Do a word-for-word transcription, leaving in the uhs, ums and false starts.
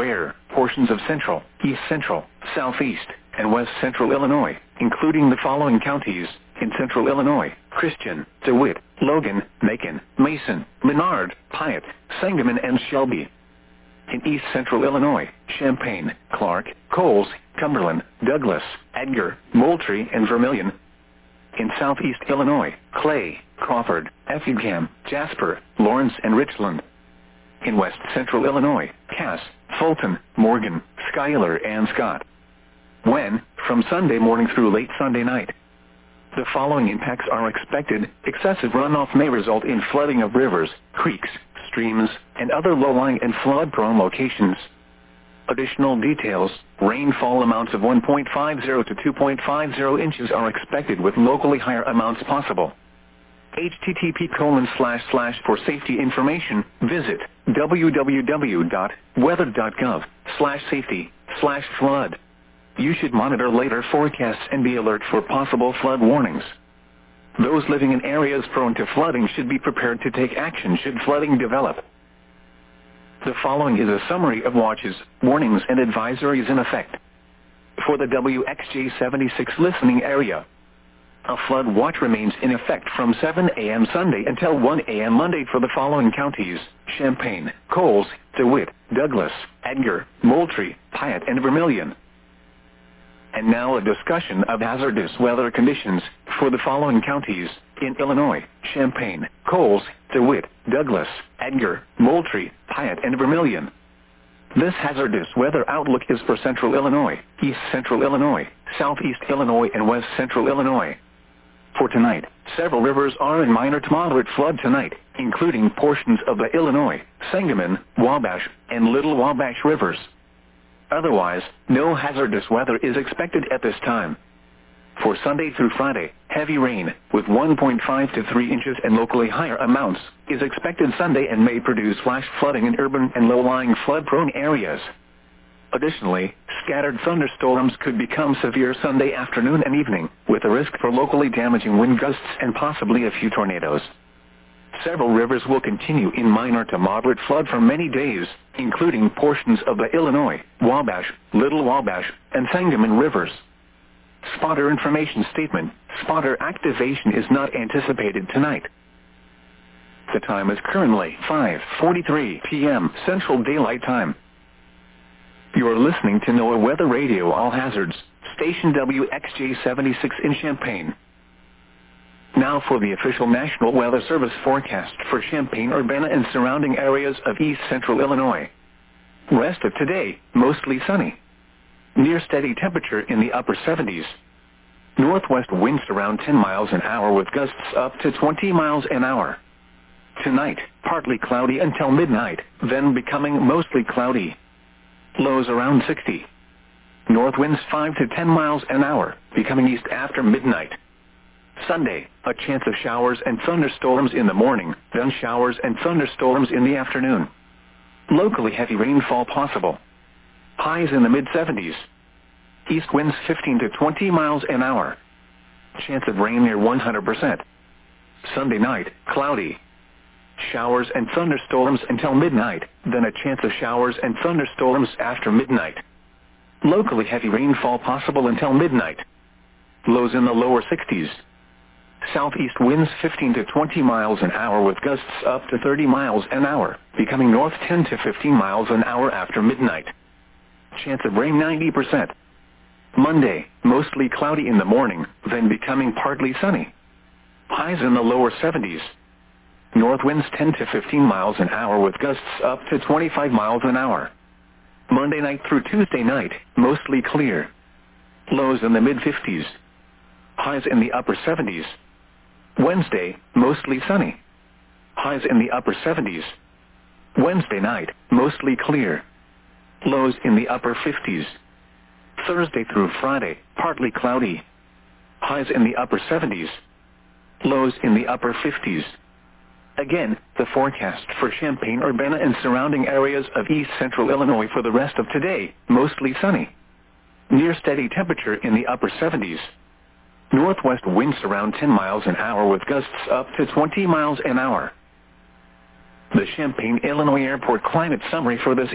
where portions of central, east central, southeast, and west central Illinois, including the following counties, in central Illinois: Christian, DeWitt, Logan, Macon, Mason, Menard, Piatt, Sangamon, and Shelby. In east central Illinois: Champaign, Clark, Coles, Cumberland, Douglas, Edgar, Moultrie, and Vermilion. In southeast Illinois: Clay, Crawford, Effingham, Jasper, Lawrence, and Richland. In west central Illinois: Cass, Fulton, Morgan, Schuyler, and Scott. When, from Sunday morning through late Sunday night. The following impacts are expected. Excessive runoff may result in flooding of rivers, creeks, streams, and other low-lying and flood-prone locations. Additional details: rainfall amounts of one point five zero to two point five zero inches are expected, with locally higher amounts possible. http colon slash slash for safety information, visit www.weather.gov slash safety slash flood. You should monitor later forecasts and be alert for possible flood warnings. Those living in areas prone to flooding should be prepared to take action should flooding develop. The following is a summary of watches, warnings, and advisories in effect. For the W X J seventy-six listening area, a flood watch remains in effect from seven a m Sunday until one a m Monday for the following counties: Champaign, Coles, DeWitt, Douglas, Edgar, Moultrie, Piatt, and Vermilion. And now a discussion of hazardous weather conditions for the following counties in Illinois: Champaign, Coles, DeWitt, Douglas, Edgar, Moultrie, Piatt, and Vermilion. This hazardous weather outlook is for central Illinois, east central Illinois, southeast Illinois, and west central Illinois. For tonight, several rivers are in minor to moderate flood tonight, including portions of the Illinois, Sangamon, Wabash, and Little Wabash rivers. Otherwise, no hazardous weather is expected at this time. For Sunday through Friday, heavy rain, with one point five to three inches and locally higher amounts, is expected Sunday and may produce flash flooding in urban and low-lying flood-prone areas. Additionally, scattered thunderstorms could become severe Sunday afternoon and evening, with a risk for locally damaging wind gusts and possibly a few tornadoes. Several rivers will continue in minor to moderate flood for many days, including portions of the Illinois, Wabash, Little Wabash, and Sangamon rivers. Spotter information statement: spotter activation is not anticipated tonight. The time is currently five forty-three p m Central Daylight Time. You are listening to NOAA Weather Radio All Hazards, station W X J seventy-six in Champaign. Now for the official National Weather Service forecast for Champaign-Urbana and surrounding areas of east central Illinois. Rest of today, mostly sunny. Near steady temperature in the upper seventies. Northwest winds around ten miles an hour with gusts up to twenty miles an hour. Tonight, partly cloudy until midnight, then becoming mostly cloudy. Lows around sixty. North winds five to ten miles an hour, becoming east after midnight. Sunday, a chance of showers and thunderstorms in the morning, then showers and thunderstorms in the afternoon. Locally heavy rainfall possible. Highs in the mid seventies. East winds fifteen to twenty miles an hour. Chance of rain near one hundred percent. Sunday night, cloudy. Showers and thunderstorms until midnight, then a chance of showers and thunderstorms after midnight. Locally heavy rainfall possible until midnight. Lows in the lower sixties. Southeast winds fifteen to twenty miles an hour with gusts up to thirty miles an hour, becoming north ten to fifteen miles an hour after midnight. Chance of rain ninety percent. Monday, mostly cloudy in the morning, then becoming partly sunny. Highs in the lower seventies. North winds ten to fifteen miles an hour with gusts up to twenty-five miles an hour. Monday night through Tuesday night, mostly clear. Lows in the mid fifties. Highs in the upper seventies. Wednesday, mostly sunny. Highs in the upper seventies. Wednesday night, mostly clear. Lows in the upper fifties. Thursday through Friday, partly cloudy. Highs in the upper seventies. Lows in the upper fifties. Again, the forecast for Champaign-Urbana and surrounding areas of east central Illinois for the rest of today, mostly sunny. Near steady temperature in the upper seventies. Northwest winds around ten miles an hour with gusts up to twenty miles an hour. The Champaign, Illinois Airport climate summary for this